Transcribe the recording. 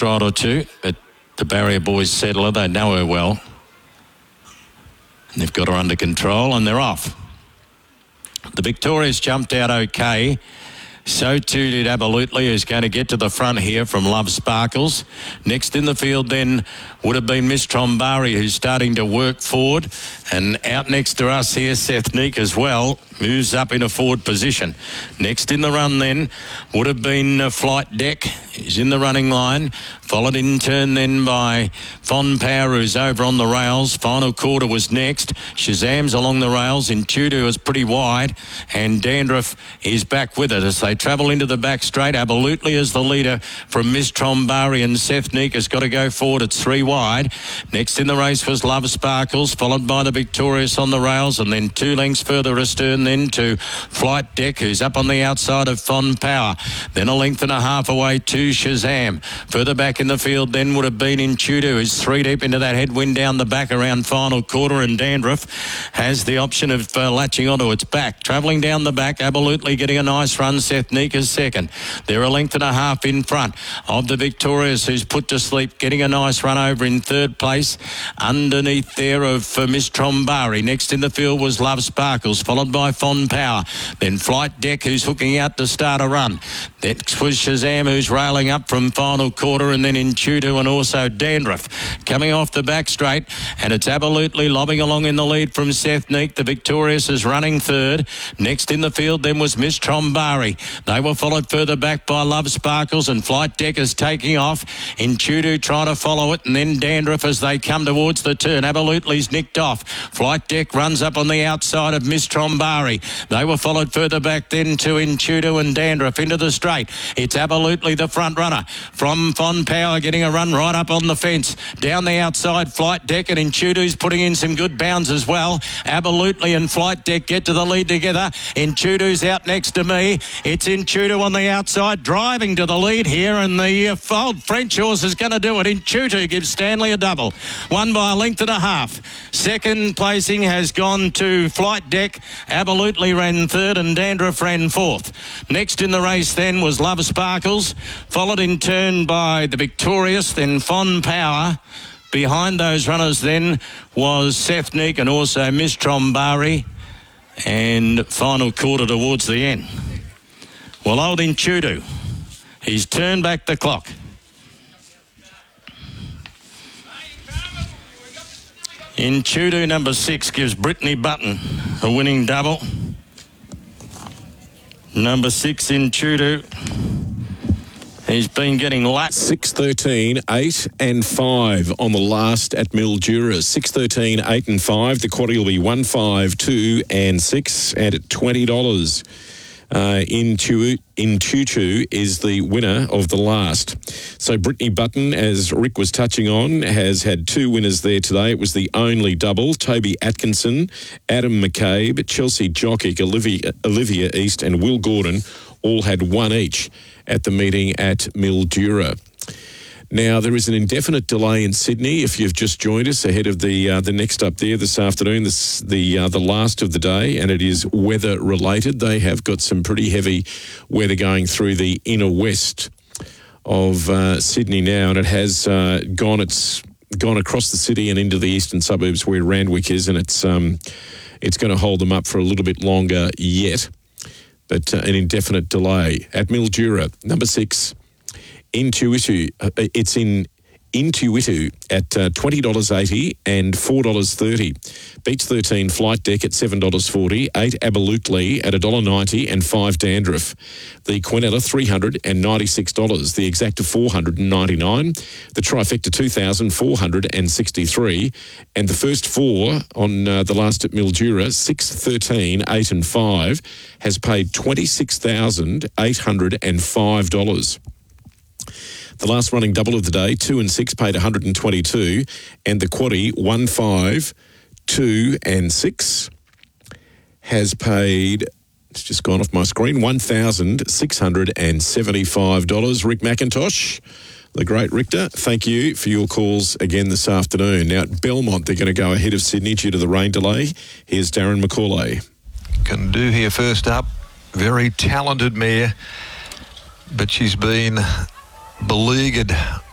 stride or two, but the barrier boys settle her. They know her well. And they've got her under control and they're off. The Victorious jumped out okay. So too did Absolutely, who's going to get to the front here from Love Sparkles. Next in the field then would have been Miss Trombari, who's starting to work forward. And out next to us here, Seth Neek as well, moves up in a forward position. Next in the run then would have been Flight Deck. He's in the running line. Followed in turn then by Fon Power, who's over on the rails. Final Quarter was next. Shazam's along the rails. Intuitu is pretty wide. And Dandruff is back with it as they travel into the back straight. Absolutely is the leader from Miss Trombari, and Seth Neek has got to go forward. It's 3 wide. Next in the race was Love Sparkles, followed by the Victorious on the rails, and then 2 lengths further astern then to Flight Deck, who's up on the outside of Fon Power. Then a length and a half away to Shazam. Further back in the field then would have been Intuitu, who's 3 deep into that headwind down the back around Final Quarter, and Dandruff has the option of latching onto its back. Travelling down the back, Absolutely getting a nice run. Seth Neek is second. They're a length and a half in front of the Victorious, who's put to sleep, getting a nice run over in third place. Underneath there of Miss Trombari. Next in the field was Love Sparkles, followed by Fon Power. Then Flight Deck, who's hooking out to start a run. Next was Shazam, who's railing up from Final Quarter, and then Intuitu and also Dandruff. Coming off the back straight, and it's Absolutely lobbing along in the lead from Seth Neek. The Victorious is running third. Next in the field then was Miss Trombari. They were followed further back by Love Sparkles, and Flight Deck is taking off. Intuitu trying to follow it, and then Dandruff as they come towards the turn. Absolutely's nicked off. Flight Deck runs up on the outside of Miss Trombari. They were followed further back then to Intuitu and Dandruff into the straight. It's Absolutely the front runner from Fon Power, getting a run right up on the fence. Down the outside, Flight Deck, and Intuitu's putting in some good bounds as well. Absolutely and Flight Deck get to the lead together. Intuitu's out next to me. It's Intuitu on the outside, driving to the lead here, and the old French horse is going to do it. Intuitu gives Stanley a double. Won by a length and a half. Second placing has gone to Flight Deck. Absolutely ran third, and Dandruff ran fourth. Next in the race then was Love Sparkles, followed in turn by the Victorious, then Fon Power. Behind those runners then was Seth Neek and also Miss Trombari, and Final Quarter towards the end. Well, old Intuitu, he's turned back the clock. Intuitu number 6 gives Brittany Button a winning double. Number 6 Intuitu. He's been getting lapped. 6:13, 8 and 5 on the last at Mildura. 6:13, 8 and 5. The quaddy will be 1, 5, 2 and 6 and at $20. Intuitu is the winner of the last. So Brittany Button, as Rick was touching on, has had 2 winners there today. It was the only double. Toby Atkinson, Adam McCabe, Chelsea Jockick, Olivia East and Will Gordon all had 1 each at the meeting at Mildura. Now, there is an indefinite delay in Sydney. If you've just joined us ahead of the next up there this afternoon, the last of the day, and it is weather related. They have got some pretty heavy weather going through the inner west of Sydney now, and it has gone across the city and into the eastern suburbs where Randwick is, and it's going to hold them up for a little bit longer yet. But an indefinite delay at Mildura, number 6. Intuitu, it's in Intuitu at $20.80 and $4.30. Beats 13 Flight Deck at $7.40, 8 Absolutely at $1.90 and 5 Dandruff. The Quinella $396, the Exacta $499, the Trifecta $2,463, and the first 4 on the last at Mildura, 6, 13, 8 and 5, has paid $26,805. The last running double of the day, 2 and 6, paid $122, and the quaddie 1, 5, 2 and 6 has paid, it's just gone off my screen, $1,675. Rick McIntosh, the great Richter, thank you for your calls again this afternoon. Now at Belmont, they're going to go ahead of Sydney due to the rain delay. Here's Darren McCauley. Can do here first up. Very talented mare, but she's been beleaguered